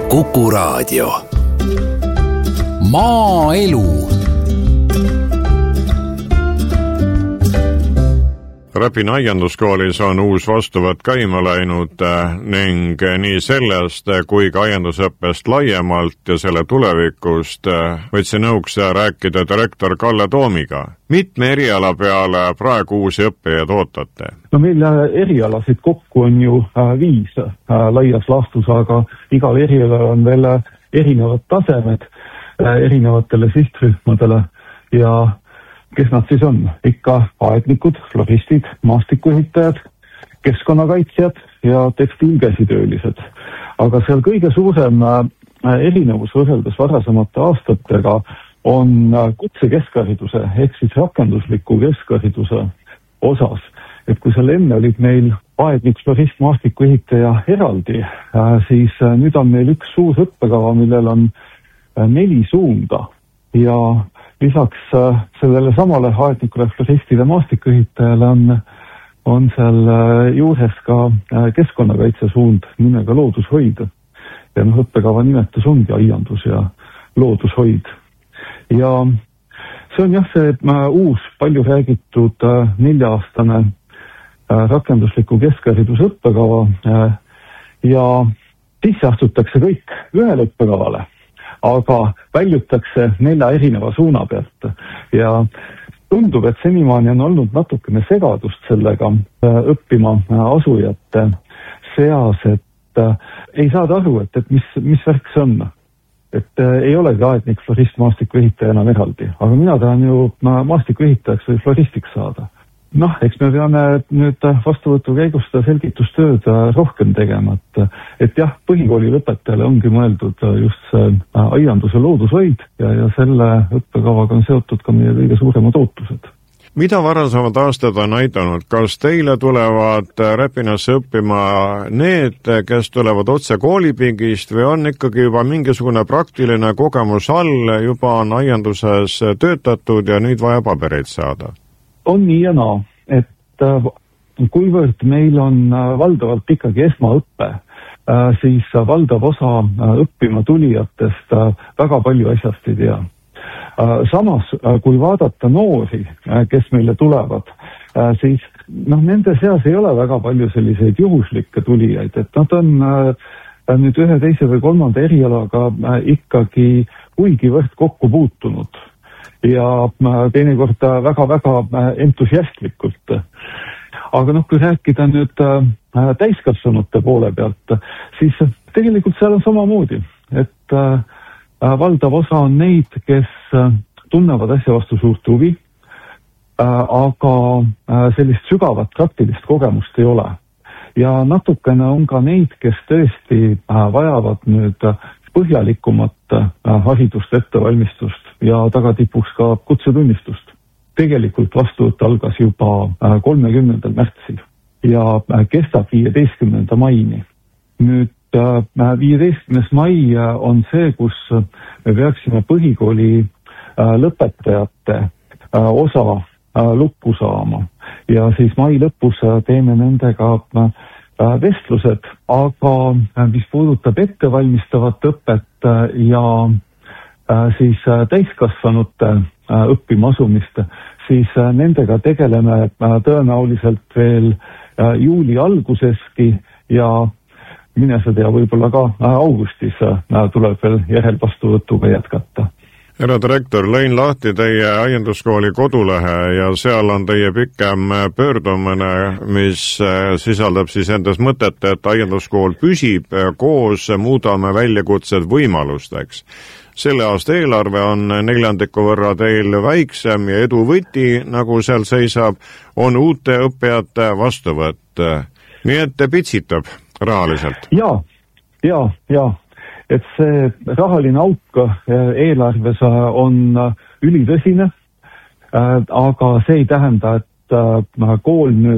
Kuku Raadio. Maaelu. Räpina aianduskoolis on uus vastuvõtt käima läinud ning nii sellest kui ka aiandusõppest laiemalt ja selle tulevikust võtsin nõuks rääkida direktor Kalle Toomiga. Mitme eriala peale praegu uusi õppijaid ootate? No meil erialasid kokku on ju 5 laias laastus, aga igal erialal on veel erinevad tasemed erinevatele sihtrühmadele ja kes nad siis on? Ikka aednikud, floristid, maastikuehitajad, keskkonnakaitsjad ja tekstiilkäsitöölised. Aga seal kõige suurem erinevus võrreldes varasemate aastatega on kutse keskhariduse ehk siis rakendusliku keskhariduse osas. Et kui seal enne olid meil aednik, florist, maastikuehitaja eraldi, siis nüüd on meil üks suur õppekava, millel on 4 suunda ja lisaks sellele samale aednikule, floristile, maastikuehitajale on seal juures ka keskkonnakaitse suund nimega loodushoid. Ja õppekava nimetus ongi aiandus ja loodushoid. Ja see on see uus, palju räägitud 4-aastane rakendusliku keskhariduse õppekava ja sisse astutakse kõik ühele õppekavale, aga väljutakse 4 erineva suuna pealt ja tundub, et senimaani on olnud natukene segadust sellega õppima asujate seas, et ei saada aru, et mis värk see on. Et ei olegi aednik, florist, maastikuehitaja enam eraldi, aga mina tahan ju maastikuehitajaks või floristiks saada. Eks me peame nüüd vastuvõtu käigus seda selgitustööd rohkem tegema, et jah, põhikooli lõpetajale ongi mõeldud just aianduse loodushoid ja selle õppekavaga on seotud ka meie kõige suuremad ootused. Mida varasemad aastad on näidanud? Kas teile tulevad Räpinasse õppima need, kes tulevad otse koolipingist või on ikkagi juba mingisugune praktiline kogemus all, juba on aianduses töötatud ja nüüd vaja pabereid saada? On nii ja naa, et kuivõrd meil on valdavalt ikkagi esmaõppe, siis valdav osa õppima tulijatest väga palju asjast ei tea. Samas, kui vaadata noori, kes meile tulevad, siis nende seas ei ole väga palju selliseid juhuslikke tulijaid, et nad on nüüd 1, 2 või 3 erialaga ikkagi kuigivõrd kokku puutunud ja teinekord väga-väga entusiastlikult. Aga kui rääkida nüüd täiskasvanute poole pealt, siis tegelikult seal on samamoodi, et valdav osa on neid, kes tunnevad asja vastu suurt huvi, aga sellist sügavat praktilist kogemust ei ole. Ja natukene on ka neid, kes tõesti vajavad nüüd põhjalikumat haridust, ettevalmistust ja tagatipuks ka kutsetunnistust. Tegelikult vastuvõtt algas juba 30. märtsil ja kestab 15. maini. Nüüd 15. mai on see, kus me peaksime põhikooli lõpetajate osa lukku saama ja siis mai lõpus teeme nendega vestlused, aga mis puudutab ettevalmistavat õpet ja siis täiskasvanute õppima asumist, siis nendega tegeleme tõenäoliselt veel juuli alguseski ja mine sa tea, võib-olla ka augustis tuleb veel järelvastuvõtuga jätkata. Härra direktor, lõin lahti teie aianduskooli kodulehe ja seal on teie pikem pöördumine, mis sisaldab siis endas mõtet, et aianduskool püsib koos, muudame väljakutsed võimalusteks. Selle aasta eelarve on 4% võrra teil väiksem ja edu võti, nagu seal seisab, on uute õppijate vastuvõtt. Nii et pitsitab rahaliselt. Ja. Et see rahaline auk eelarves on ülitõsine, aga see ei tähenda, et kool nüüd